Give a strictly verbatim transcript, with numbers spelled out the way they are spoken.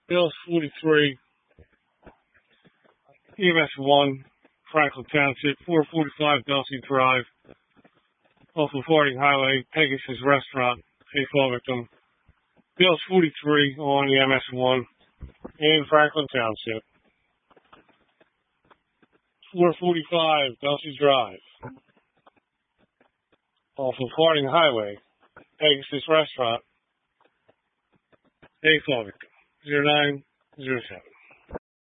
Bills forty-three, E M S one, Franklin Township, four forty-five Delsey Drive, off of Harding Highway, Pegasus Restaurant, a fall victim. Bills forty-three on E M S one in Franklin Township, four forty-five Delsey Drive, off of Harding Highway, Pegasus Restaurant, a fall victim. zero nine zero seven.